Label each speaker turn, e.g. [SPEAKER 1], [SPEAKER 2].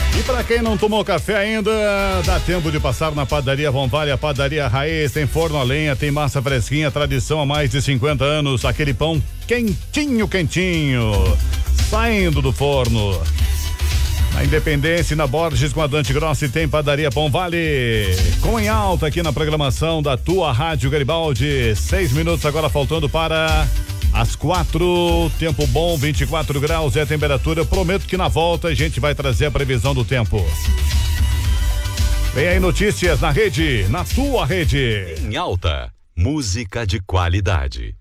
[SPEAKER 1] E para quem não tomou café ainda, dá tempo de passar na Padaria Von Vale, a padaria raiz, tem forno a lenha, tem massa fresquinha, tradição há mais de 50 anos, aquele pão quentinho, saindo do forno. Na Independência e na Borges com a Dante Grossi tem Padaria Pão Vale. Com em alta aqui na programação da tua Rádio Garibaldi. 6 minutos agora faltando para as 4. Tempo bom, 24 graus é a temperatura. Eu prometo que na volta a gente vai trazer a previsão do tempo. Vem aí notícias na rede, na tua rede.
[SPEAKER 2] Em alta, música de qualidade.